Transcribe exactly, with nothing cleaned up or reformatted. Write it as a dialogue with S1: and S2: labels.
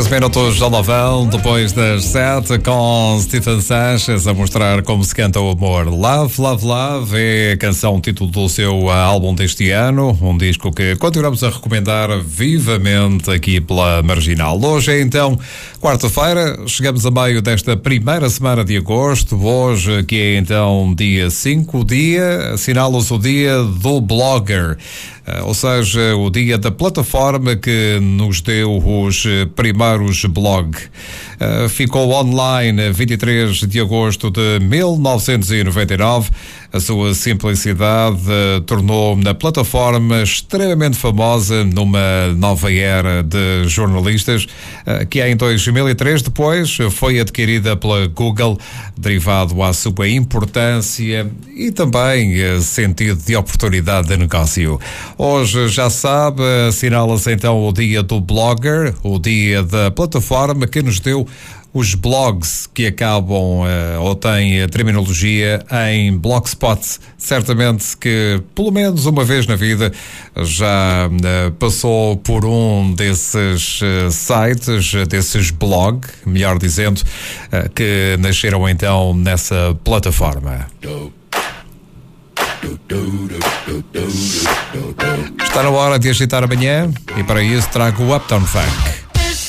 S1: treze minutos já lá vão, depois das sete, com Stephen Sanchez a mostrar como se canta o amor. Love, Love, Love é a canção título do seu álbum deste ano, um disco que continuamos a recomendar vivamente aqui pela Marginal. Hoje é então quarta-feira, chegamos a meio desta primeira semana de agosto, hoje que é então dia cinco, o dia, assinala-se o dia do blogger. Ou seja, o dia da plataforma que nos deu os primeiros blogs. Ficou online vinte e três de agosto de mil novecentos e noventa e nove. A sua simplicidade tornou a plataforma extremamente famosa numa nova era de jornalistas, que em dois mil e três depois foi adquirida pela Google, derivado à sua importância e também sentido de oportunidade de negócio. Hoje, já sabe, assinala-se então o dia do blogger, o dia da plataforma que nos deu os blogs que acabam uh, ou têm a terminologia em blogspot. Certamente que, pelo menos uma vez na vida, já uh, passou por um desses uh, sites, desses blogs, melhor dizendo, uh, que nasceram então nessa plataforma. Está na hora de agitar amanhã e para isso trago o Uptown Funk.